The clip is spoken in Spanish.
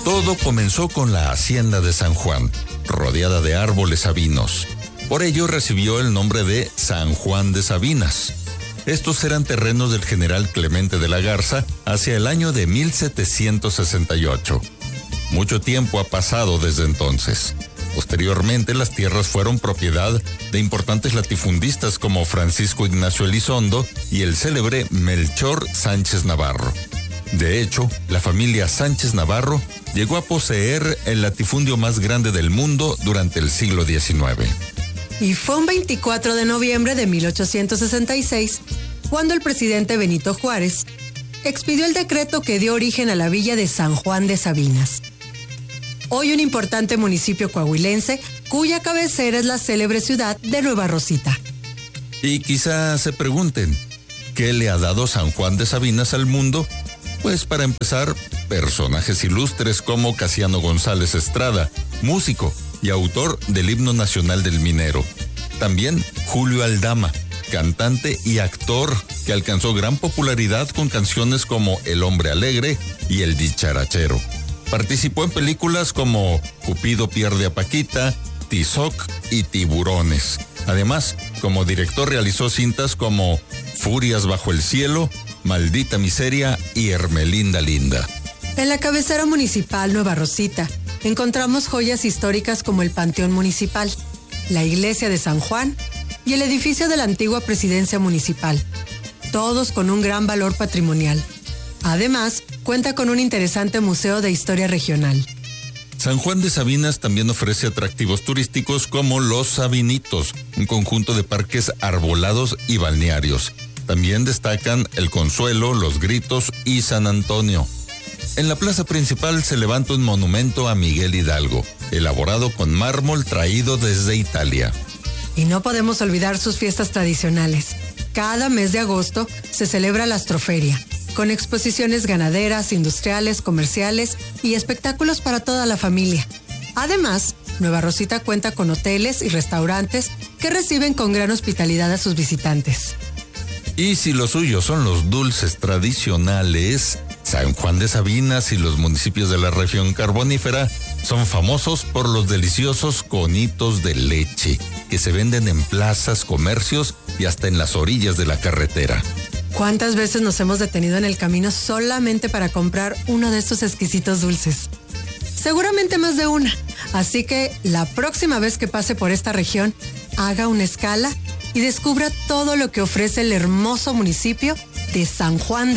Todo comenzó con la hacienda de San Juan, rodeada de árboles sabinos. Por ello recibió el nombre de San Juan de Sabinas. Estos eran terrenos del general Clemente de la Garza hacia el año de 1768. Mucho tiempo ha pasado desde entonces. Posteriormente, las tierras fueron propiedad de importantes latifundistas como Francisco Ignacio Elizondo y el célebre Melchor Sánchez Navarro. De hecho, la familia Sánchez Navarro llegó a poseer el latifundio más grande del mundo durante el siglo XIX. Y fue un 24 de noviembre de 1866 cuando el presidente Benito Juárez expidió el decreto que dio origen a la villa de San Juan de Sabinas. Hoy un importante municipio coahuilense cuya cabecera es la célebre ciudad de Nueva Rosita. Y quizá se pregunten, ¿qué le ha dado San Juan de Sabinas al mundo? Pues para empezar, personajes ilustres como Casiano González Estrada, músico y autor del himno nacional del minero. También Julio Aldama, cantante y actor que alcanzó gran popularidad con canciones como El Hombre Alegre y El Dicharachero. Participó en películas como Cupido pierde a Paquita, Tizoc y Tiburones. Además, como director realizó cintas como Furias bajo el cielo, Maldita miseria y Hermelinda linda. En la cabecera municipal Nueva Rosita encontramos joyas históricas como el Panteón Municipal, la Iglesia de San Juan y el edificio de la antigua Presidencia Municipal, todos con un gran valor patrimonial. Además, cuenta con un interesante museo de historia regional. San Juan de Sabinas también ofrece atractivos turísticos como Los Sabinitos, un conjunto de parques arbolados y balnearios. También destacan El Consuelo, Los Gritos y San Antonio. En la plaza principal se levanta un monumento a Miguel Hidalgo, elaborado con mármol traído desde Italia. Y no podemos olvidar sus fiestas tradicionales. Cada mes de agosto se celebra la Astroferia, con exposiciones ganaderas, industriales, comerciales y espectáculos para toda la familia. Además, Nueva Rosita cuenta con hoteles y restaurantes que reciben con gran hospitalidad a sus visitantes. Y si lo suyo son los dulces tradicionales, San Juan de Sabinas y los municipios de la región carbonífera son famosos por los deliciosos conitos de leche, que se venden en plazas, comercios y hasta en las orillas de la carretera. ¿Cuántas veces nos hemos detenido en el camino solamente para comprar uno de estos exquisitos dulces? Seguramente más de una. Así que la próxima vez que pase por esta región, haga una escala y descubra todo lo que ofrece el hermoso municipio de San Juan de